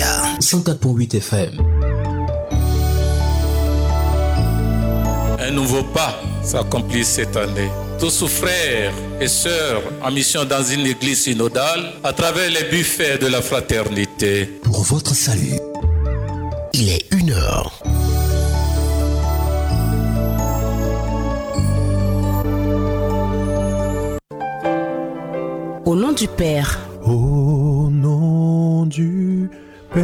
Maria, 104.8 FM. Un nouveau pas s'accomplit cette année. Tous frères et sœurs en mission dans une église synodale à travers les buffets de la fraternité. Pour votre salut, il est 1h. Au nom du Père. Au nom du Père.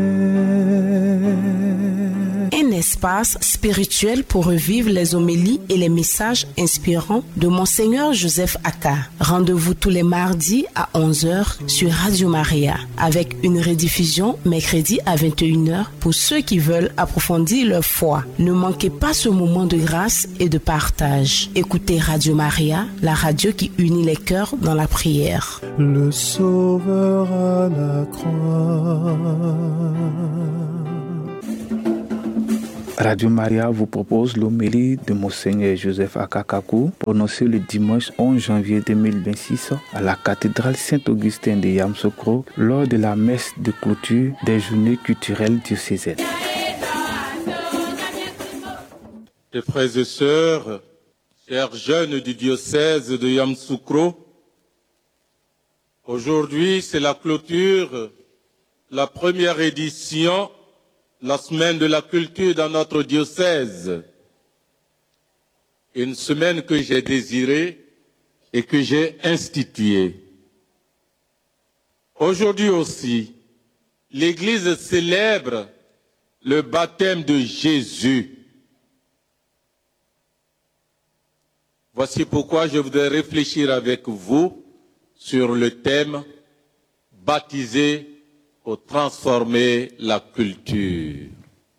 Un espace spirituel pour revivre les homélies et les messages inspirants de Monseigneur Joseph Aka. Rendez-vous tous les mardis à 11h sur Radio Maria, avec une rediffusion mercredi à 21h pour ceux qui veulent approfondir leur foi. Ne manquez pas ce moment de grâce et de partage. Écoutez Radio Maria, la radio qui unit les cœurs dans la prière. Le Sauveur à la croix. Radio Maria vous propose l'homélie de Monseigneur Joseph Aka Kaku, prononcée le dimanche 11 janvier 2026 à la cathédrale Saint-Augustin de Yamoussoukro lors de la messe de clôture des journées culturelles diocésaines. Mes frères et sœurs, chers jeunes du diocèse de Yamoussoukro, aujourd'hui c'est la clôture, la première édition, la semaine de la culture dans notre diocèse. Une semaine que j'ai désirée et que j'ai instituée. Aujourd'hui aussi, l'Église célèbre le baptême de Jésus. Voici pourquoi je voudrais réfléchir avec vous sur le thème « Baptiser pour transformer la culture ».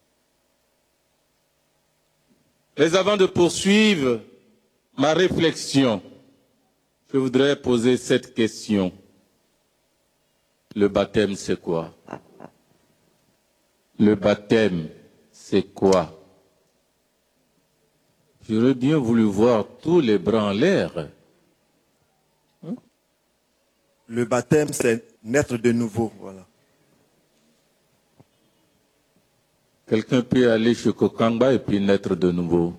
Mais avant de poursuivre ma réflexion, je voudrais poser cette question. Le baptême, c'est quoi? Le baptême, c'est quoi? J'aurais bien voulu voir tous les bras en l'air. Le baptême, c'est naître de nouveau, voilà. Quelqu'un peut aller chez Kokamba et puis naître de nouveau.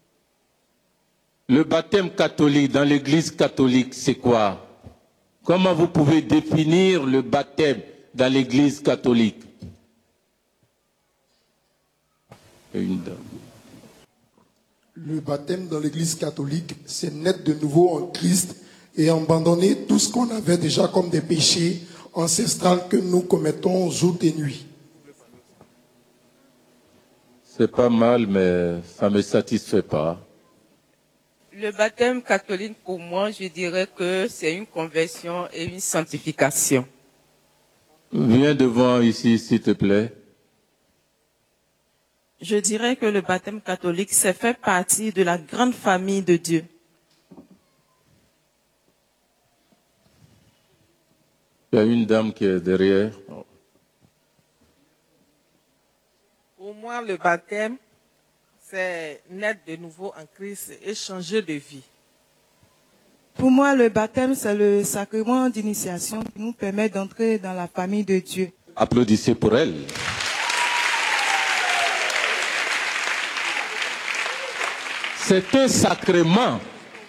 Le baptême catholique dans l'église catholique, c'est quoi? Comment vous pouvez définir le baptême dans l'église catholique? Une dame. Le baptême dans l'église catholique, c'est naître de nouveau en Christ et abandonner tout ce qu'on avait déjà comme des péchés ancestraux que nous commettons jour et nuit. C'est pas mal, mais ça ne me satisfait pas. Le baptême catholique, pour moi, je dirais que c'est une conversion et une sanctification. Viens devant ici, s'il te plaît. Je dirais que le baptême catholique, c'est fait partie de la grande famille de Dieu. Il y a une dame qui est derrière. Pour moi, le baptême, c'est naître de nouveau en Christ et changer de vie. Pour moi, le baptême, c'est le sacrement d'initiation qui nous permet d'entrer dans la famille de Dieu. Applaudissez pour elle. C'est un sacrement.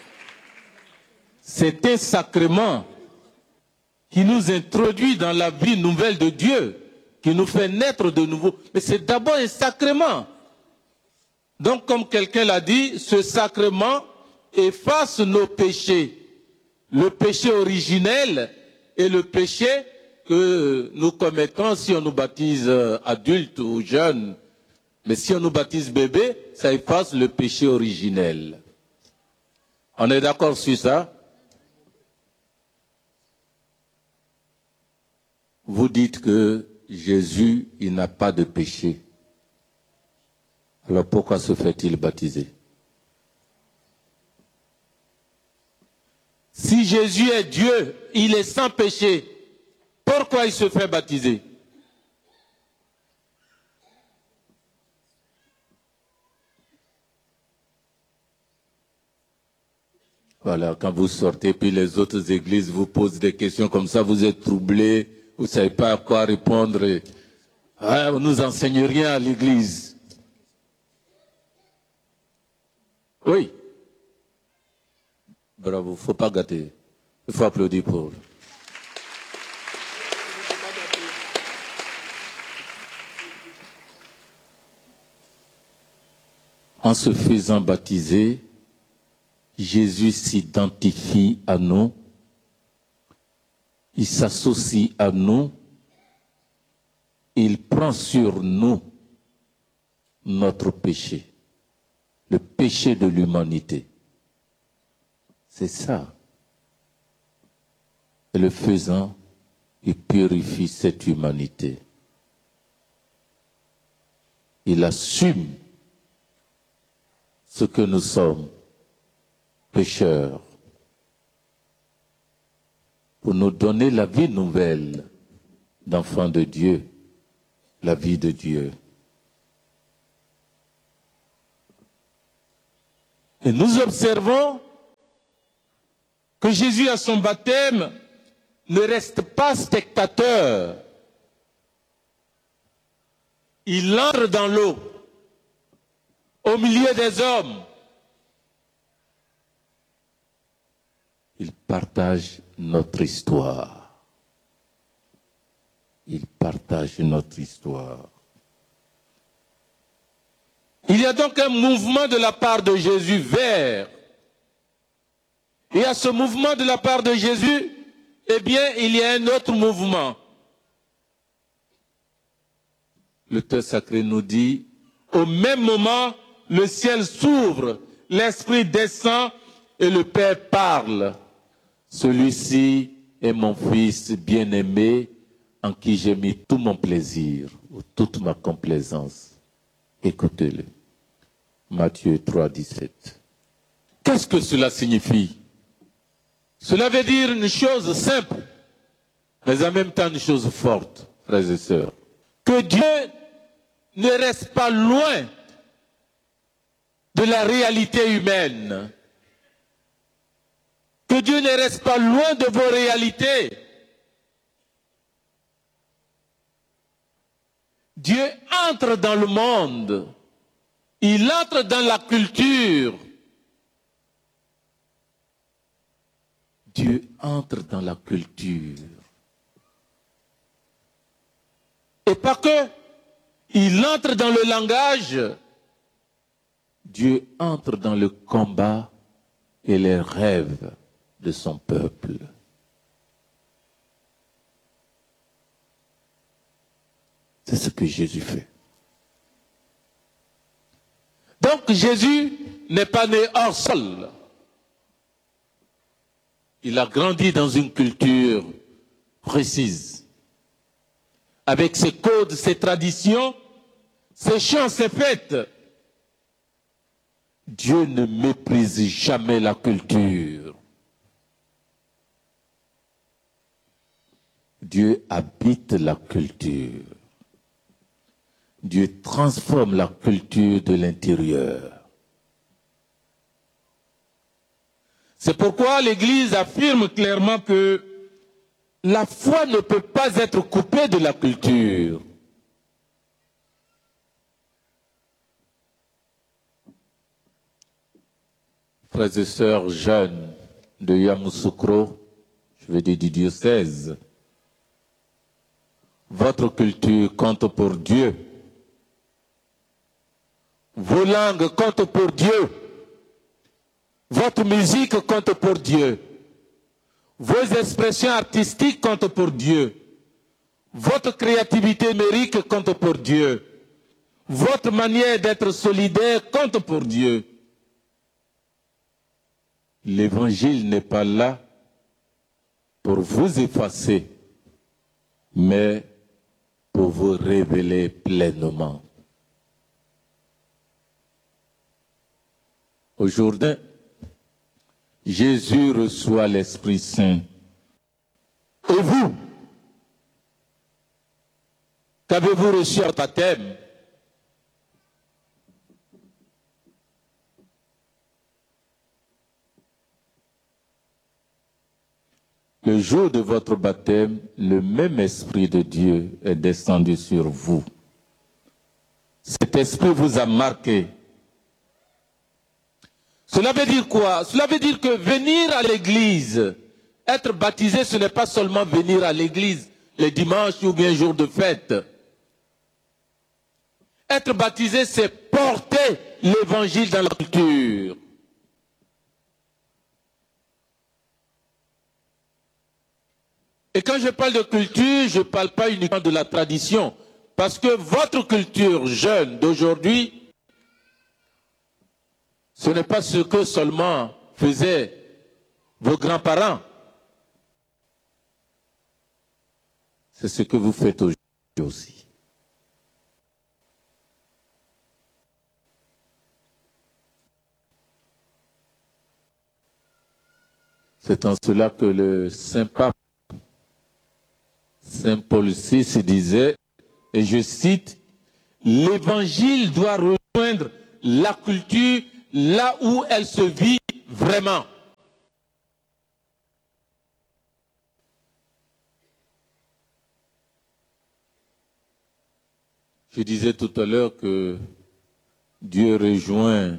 C'est un sacrement qui nous introduit dans la vie nouvelle de Dieu, qui nous fait naître de nouveau. Mais c'est d'abord un sacrement. Donc, comme quelqu'un l'a dit, ce sacrement efface nos péchés. Le péché originel et le péché que nous commettons si on nous baptise adulte ou jeune. Mais si on nous baptise bébé, ça efface le péché originel. On est d'accord sur ça? Vous dites que Jésus, il n'a pas de péché. Alors pourquoi se fait-il baptiser? Si Jésus est Dieu, il est sans péché, pourquoi il se fait baptiser? Voilà, quand vous sortez, puis les autres églises vous posent des questions comme ça, vous êtes troublés, vous ne savez pas à quoi répondre. Ah, vous nous enseignez rien à l'église. Oui. Bravo, faut pas gâter. Il faut applaudir pour. En se faisant baptiser, Jésus s'identifie à nous, il s'associe à nous, il prend sur nous notre péché, le péché de l'humanité. C'est ça. Et le faisant, il purifie cette humanité. Il assume ce que nous sommes, pécheurs, pour nous donner la vie nouvelle d'enfants de Dieu, la vie de Dieu. Et nous observons que Jésus, à son baptême, ne reste pas spectateur. Il entre dans l'eau, au milieu des hommes. Il partage notre histoire. Il partage notre histoire. Il y a donc un mouvement de la part de Jésus vers. Et à ce mouvement de la part de Jésus, eh bien, il y a un autre mouvement. Le texte sacré nous dit, au même moment, le ciel s'ouvre, l'Esprit descend et le Père parle. Celui-ci est mon Fils bien-aimé, en qui j'ai mis tout mon plaisir, ou toute ma complaisance. Écoutez-le. Matthieu 3, 17. Qu'est-ce que cela signifie? Cela veut dire une chose simple, mais en même temps une chose forte, frères et sœurs. Que Dieu ne reste pas loin de la réalité humaine. Que Dieu ne reste pas loin de vos réalités. Dieu entre dans le monde. Il entre dans la culture. Dieu entre dans la culture. Et pas que, il entre dans le langage. Dieu entre dans le combat et les rêves de son peuple. C'est ce que Jésus fait. Donc Jésus n'est pas né hors sol. Il a grandi dans une culture précise, avec ses codes, ses traditions, ses chants, ses fêtes. Dieu ne méprise jamais la culture. Dieu habite la culture. Dieu transforme la culture de l'intérieur. C'est pourquoi l'Église affirme clairement que la foi ne peut pas être coupée de la culture. Frères et sœurs jeunes de Yamoussoukro, je veux dire du diocèse, votre culture compte pour Dieu. Vos langues comptent pour Dieu. Votre musique compte pour Dieu. Vos expressions artistiques comptent pour Dieu. Votre créativité numérique compte pour Dieu. Votre manière d'être solidaire compte pour Dieu. L'évangile n'est pas là pour vous effacer, mais pour vous révéler pleinement. Aujourd'hui, Jésus reçoit l'Esprit Saint. Et vous, qu'avez-vous reçu à baptême? Le le jour de votre baptême, le même Esprit de Dieu est descendu sur vous. Cet Esprit vous a marqué. Cela veut dire quoi? Cela veut dire que venir à l'église, être baptisé, ce n'est pas seulement venir à l'église les dimanches ou bien jour de fête. Être baptisé, c'est porter l'évangile dans la culture. Et quand je parle de culture, je ne parle pas uniquement de la tradition. Parce que votre culture jeune d'aujourd'hui, ce n'est pas ce que seulement faisaient vos grands-parents. C'est ce que vous faites aujourd'hui aussi. C'est en cela que le Saint-Pape, Saint Paul VI disait, et je cite, « L'Évangile doit rejoindre la culture là où elle se vit vraiment. » Je disais tout à l'heure que Dieu rejoint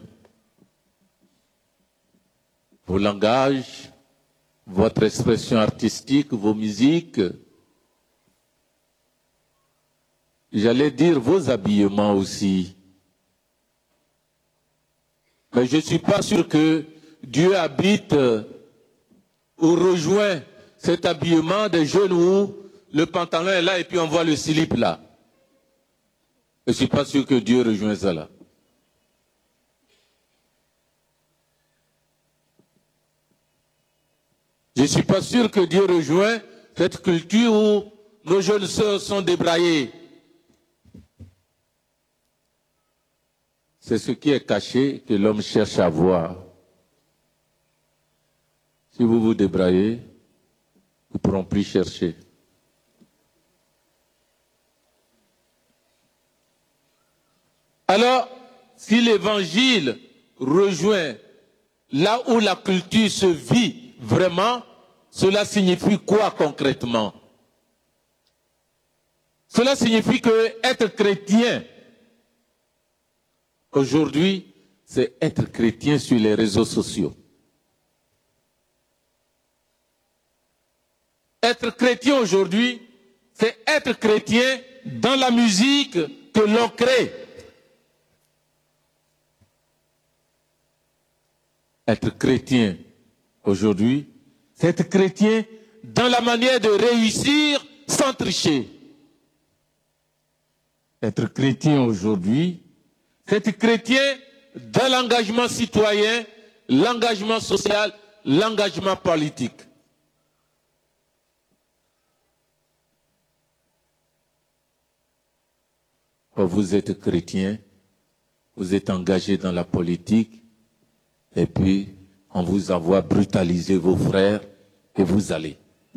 vos langages, votre expression artistique, vos musiques, j'allais dire vos habillements aussi. Mais je ne suis pas sûr que Dieu habite ou rejoint cet habillement des jeunes où le pantalon est là et puis on voit le slip là. Je ne suis pas sûr que Dieu rejoint ça là. Je ne suis pas sûr que Dieu rejoint cette culture où nos jeunes sœurs sont débraillées. C'est ce qui est caché que l'homme cherche à voir. Si vous vous débraillez, vous ne pourrez plus chercher. Alors, si l'évangile rejoint là où la culture se vit vraiment, cela signifie quoi concrètement? Cela signifie que être chrétien, aujourd'hui, c'est être chrétien sur les réseaux sociaux. Être chrétien aujourd'hui, c'est être chrétien dans la musique que l'on crée. Être chrétien aujourd'hui, c'est être chrétien dans la manière de réussir sans tricher. Être chrétien aujourd'hui, c'est être chrétien dans l'engagement citoyen, l'engagement social, l'engagement politique. Quand vous êtes chrétien, vous êtes engagé dans la politique, et puis on vous envoie brutaliser vos frères et vous allez.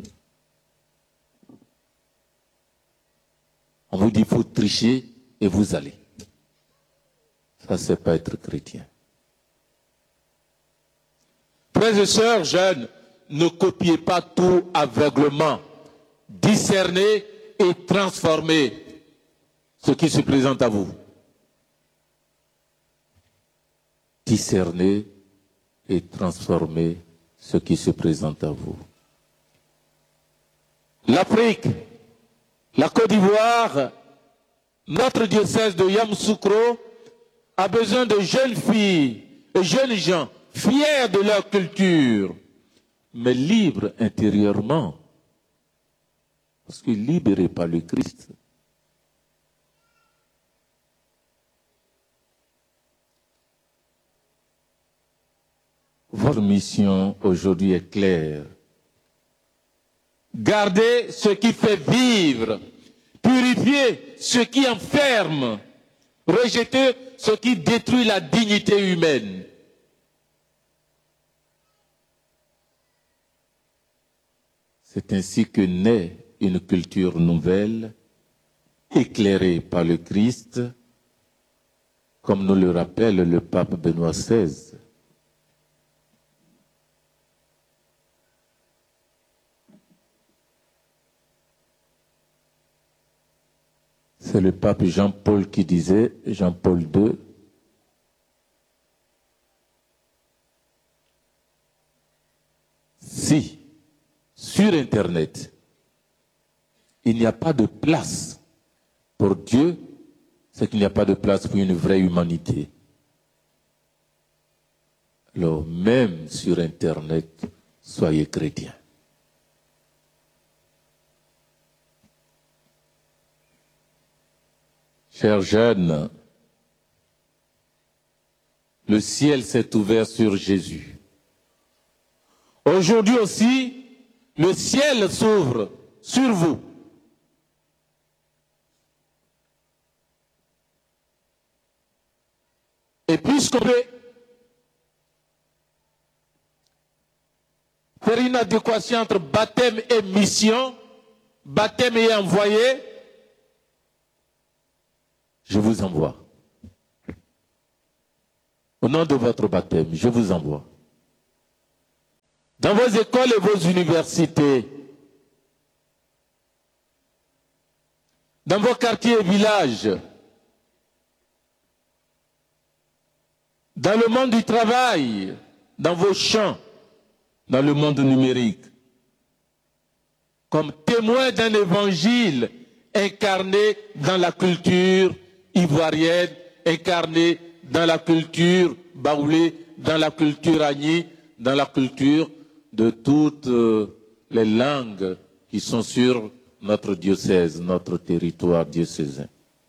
On vous dit qu'il faut tricher et vous allez. Ça, c'est pas être chrétien. Frères et sœurs jeunes, ne copiez pas tout aveuglement. Discernez et transformez ce qui se présente à vous. Discernez et transformer ce qui se présente à vous. L'Afrique, la Côte d'Ivoire, notre diocèse de Yamoussoukro a besoin de jeunes filles et jeunes gens fiers de leur culture, mais libres intérieurement, parce que libérés par le Christ. Votre mission aujourd'hui est claire. Gardez ce qui fait vivre, purifiez ce qui enferme, rejetez ce qui détruit la dignité humaine. C'est ainsi que naît une culture nouvelle, éclairée par le Christ, comme nous le rappelle le pape Benoît XVI. C'est le pape Jean-Paul qui disait, Jean-Paul II, si sur Internet, il n'y a pas de place pour Dieu, c'est qu'il n'y a pas de place pour une vraie humanité. Alors même sur Internet, soyez chrétiens. Chers jeunes, le ciel s'est ouvert sur Jésus. Aujourd'hui aussi, le ciel s'ouvre sur vous. Et puisqu'on peut faire une adéquation entre baptême et mission, baptême et envoyé, je vous envoie. Au nom de votre baptême, je vous envoie. Dans vos écoles et vos universités, dans vos quartiers et villages, dans le monde du travail, dans vos champs, dans le monde numérique, comme témoin d'un évangile incarné dans la culture ivoirienne, incarné dans la culture baoulée, dans la culture agni, dans la culture de toutes les langues qui sont sur notre diocèse, notre territoire diocésain.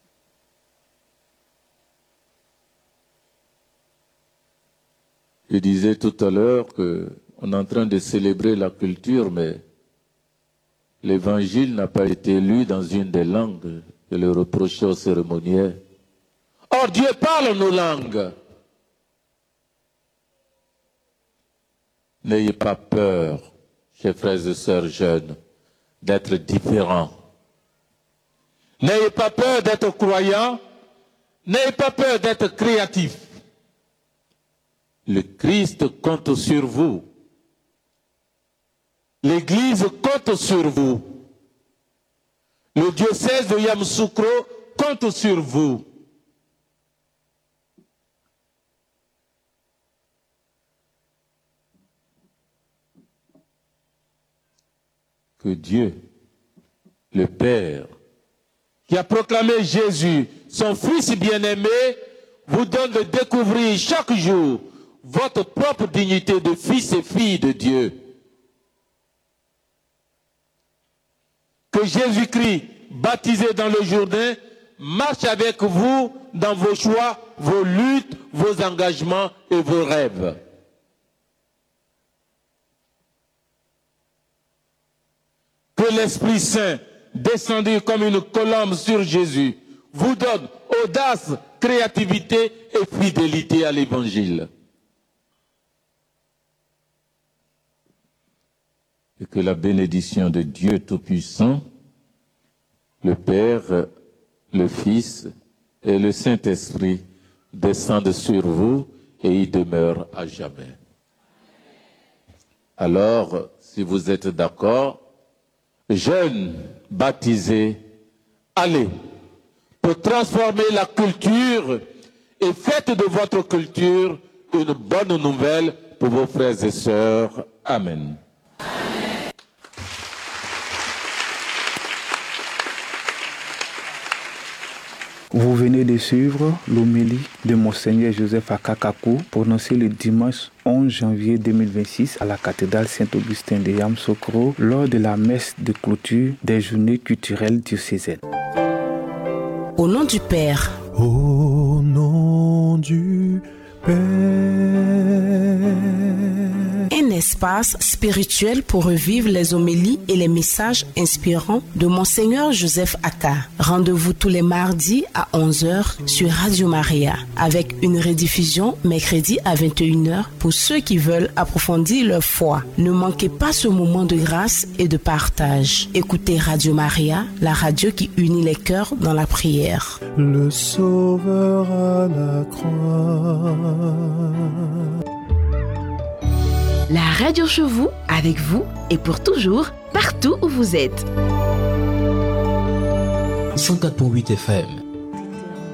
Je disais tout à l'heure qu'on est en train de célébrer la culture, mais l'évangile n'a pas été lu dans une des langues que le reprochait aux cérémoniaires. Or, Dieu parle nos langues. N'ayez pas peur, chers frères et sœurs jeunes, d'être différents. N'ayez pas peur d'être croyants. N'ayez pas peur d'être créatifs. Le Christ compte sur vous. L'Église compte sur vous. Le diocèse de Yamoussoukro compte sur vous. Que Dieu, le Père, qui a proclamé Jésus, son Fils bien-aimé, vous donne de découvrir chaque jour votre propre dignité de fils et fille de Dieu. Que Jésus-Christ, baptisé dans le Jourdain, marche avec vous dans vos choix, vos luttes, vos engagements et vos rêves. Que l'Esprit Saint, descendu comme une colombe sur Jésus, vous donne audace, créativité et fidélité à l'Évangile. Et que la bénédiction de Dieu Tout-Puissant, le Père, le Fils et le Saint-Esprit descendent sur vous et y demeurent à jamais. Alors, si vous êtes d'accord, jeunes baptisés, allez pour transformer la culture et faites de votre culture une bonne nouvelle pour vos frères et sœurs. Amen. Vous venez de suivre l'homélie de Monseigneur Joseph Akakakou, prononcée le dimanche 11 janvier 2026 à la cathédrale Saint-Augustin de Yamoussoukro lors de la messe de clôture des journées culturelles diocésaines. Au nom du Père, au nom du Père, un espace spirituel pour revivre les homélies et les messages inspirants de Monseigneur Joseph Aka. Rendez-vous tous les mardis à 11h sur Radio Maria, avec une rediffusion mercredi à 21h pour ceux qui veulent approfondir leur foi. Ne manquez pas ce moment de grâce et de partage. Écoutez Radio Maria, la radio qui unit les cœurs dans la prière. Le Sauveur à la croix. La radio chez vous, avec vous et pour toujours, partout où vous êtes. 104.8 FM.